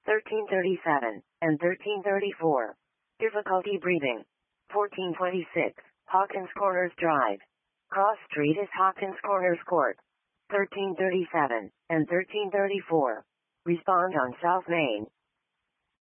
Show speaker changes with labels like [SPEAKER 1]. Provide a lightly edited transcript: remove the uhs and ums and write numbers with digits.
[SPEAKER 1] 1337, and 1334. Difficulty breathing. 1426, Hawkins Corners Drive. Cross Street is Hawkins Corners Court. 1337, and 1334. Respond on South Main.